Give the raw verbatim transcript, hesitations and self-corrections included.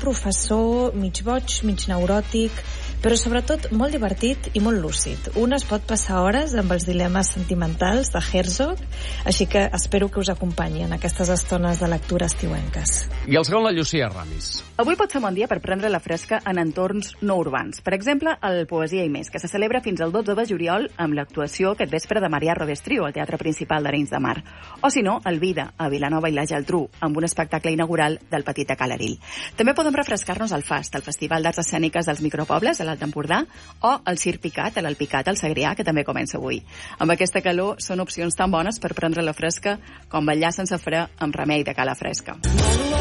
professor mig boig, mig neuròtic, però sobretot molt divertit i molt lúcid. Un es pot passar hores amb els dilemes sentimentals de Herzog, així que espero que us acompanyi en aquestes estones de lectura estiuenques. I el segon, la Llucia Ramis. Avui pot ser un bon dia per prendre la fresca en entorns no urbans. Per exemple, el Poesia i Més, que se celebra fins al dotze de juliol amb l'actuació aquest vespre de Marià Rodés Trio al Teatre Principal d'Arenys de Mar. O si no, el Vida, a Vilanova i la Geltrú, amb un espectacle inaugural del Petit de Calarill. També podem refrescar-nos al FAST, el Festival d'Arts Escèniques dels Micropobles, a l'Alt Empordà, o el Circ Picat, a l'Alpicat, al Segrià, que també comença avui. Amb aquesta calor són opcions tan bones per prendre la fresca com ballar sense fre amb Remei de Cala Fresca.